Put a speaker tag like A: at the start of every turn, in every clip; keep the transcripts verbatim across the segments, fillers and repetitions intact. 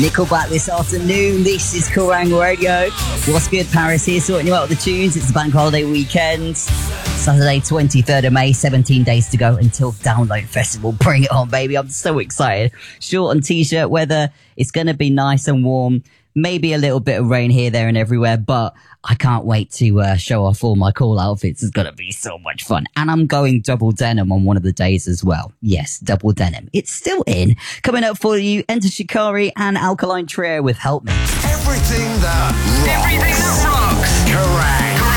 A: Nickelback this afternoon. This is Kerrang Radio. What's good, Paris here, sorting you out with the tunes. It's the bank holiday weekend. Saturday, twenty-third of May, seventeen days to go until Download Festival. Bring it on, baby. I'm so excited. Short and t-shirt weather. It's going to be nice and warm. Maybe a little bit of rain here, there and everywhere, but I can't wait to uh, show off all my cool outfits. It's going to be so much fun. And I'm going double denim on one of the days as well. Yes, double denim. It's still in. Coming up for you, Enter Shikari and Alkaline Trio with Help Me.
B: Everything that rocks. Everything that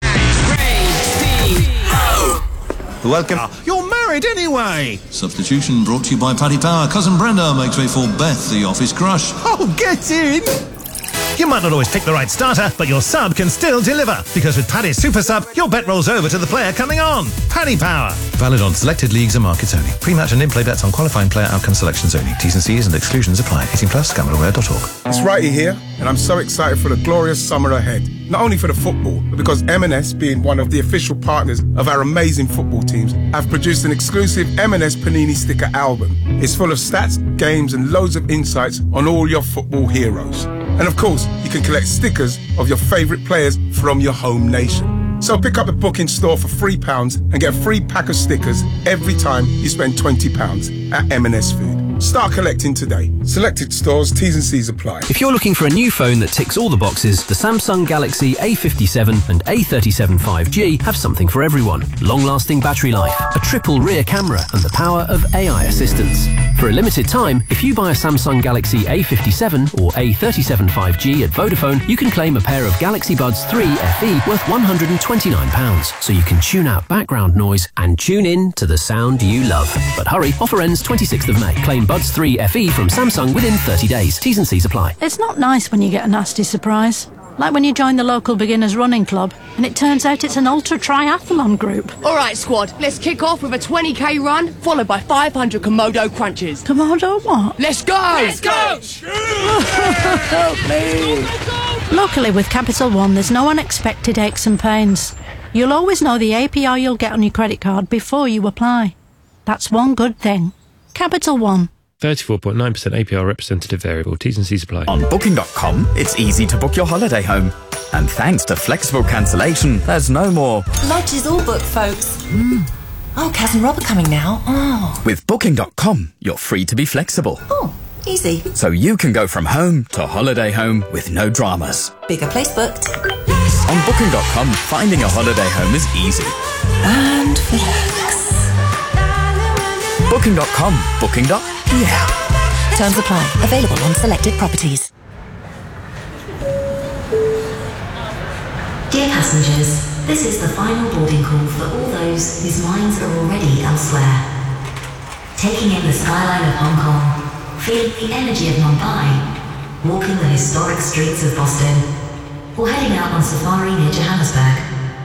B: rocks.
C: Correct. Three, Welcome.
B: You're married anyway.
D: Substitution brought to you by Paddy Power. Cousin Brenda makes way for Beth, the office crush.
B: Oh, get in.
E: You might not always pick the right starter, but your sub can still deliver. Because with Paddy's Super Sub, your bet rolls over to the player coming on. Paddy Power.
F: Valid on selected leagues and markets only. Pre-match and in-play bets on qualifying player outcome selections only. T's and C's and exclusions apply. eighteen plus, gamble aware dot org.
G: It's Righty here, and I'm so excited for the glorious summer ahead. Not only for the football, but because M and S, being one of the official partners of our amazing football teams, have produced an exclusive M and S Panini sticker album. It's full of stats, games, and loads of insights on all your football heroes. And of course, you can collect stickers of your favourite players from your home nation. So pick up the book in store for three pounds and get a free pack of stickers every time you spend twenty pounds at M and S Food. Start collecting today. Selected stores, T's and C's apply.
H: If you're looking for a new phone that ticks all the boxes, the Samsung Galaxy A fifty-seven and A thirty-seven five G have something for everyone. Long-lasting battery life, a triple rear camera, and the power of A I assistance. For a limited time, if you buy a Samsung Galaxy A fifty-seven or A thirty-seven five G at Vodafone, you can claim a pair of Galaxy Buds three F E worth one hundred twenty-nine pounds, so you can tune out background noise and tune in to the sound you love. But hurry, offer ends twenty-sixth of May. Claim Buds three F E from Samsung within thirty days. T's and C's apply.
I: It's not nice when you get a nasty surprise. Like when you join the local beginners running club and it turns out it's an ultra triathlon group.
J: All right, squad, let's kick off with a twenty k run, followed by five hundred Komodo crunches.
I: Komodo what?
J: Let's go!
I: Let's go! Help me! Luckily, with Capital One, there's no unexpected aches and pains. You'll always know the A P R you'll get on your credit card before you apply. That's one good thing. Capital One.
K: thirty-four point nine percent A P R representative variable. T's and C's apply.
L: On Booking dot com, it's easy to book your holiday home. And thanks to flexible cancellation, there's no more
M: Lodge is all booked, folks. Mm. Oh, Cousin Rob are coming now. Oh.
L: With Booking dot com, you're free to be flexible.
M: Oh, easy.
L: So you can go from home to holiday home with no dramas.
M: Bigger place booked.
L: On Booking dot com, finding a holiday home is easy.
M: And relax.
L: Booking dot com. Booking. Yeah.
M: Terms apply. Available on selected properties.
N: Dear passengers, this is the final boarding call for all those whose minds are already elsewhere. Taking in the skyline of Hong Kong, feeling the energy of Mumbai, walking the historic streets of Boston, or heading out on safari near Johannesburg.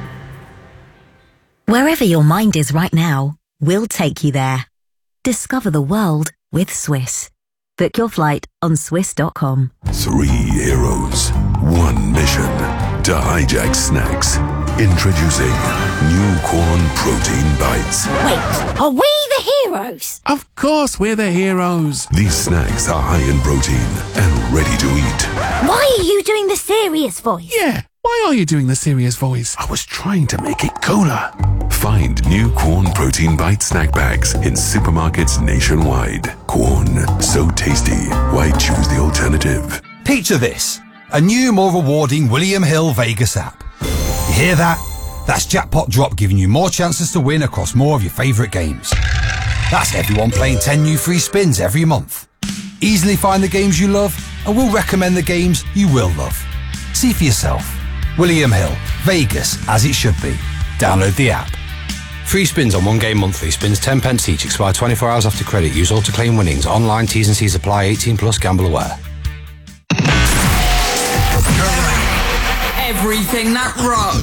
O: Wherever your mind is right now, we'll take you there. Discover the world with Swiss. Book your flight on Swiss dot com.
P: Three heroes, one mission to hijack snacks. Introducing new corn protein bites.
Q: Wait, are we the heroes?
P: Of course we're the heroes. These snacks are high in protein and ready to eat.
Q: Why are you doing the serious voice?
P: Yeah, why are you doing the serious voice? I was trying to make it cooler. Find new Corn Protein Bite snack bags in supermarkets nationwide. Corn, so tasty. Why choose the alternative?
R: Picture this. A new, more rewarding William Hill Vegas app. You hear that? That's Jackpot Drop giving you more chances to win across more of your favourite games. That's everyone playing ten new free spins every month. Easily find the games you love, and we'll recommend the games you will love. See for yourself. William Hill, Vegas, as it should be. Download the app. Free spins on one game monthly. Spins ten pence each. Expire twenty-four hours after credit. Use all to claim winnings. Online T's and C's apply. eighteen plus. Gamble aware.
S: Everything that rocks.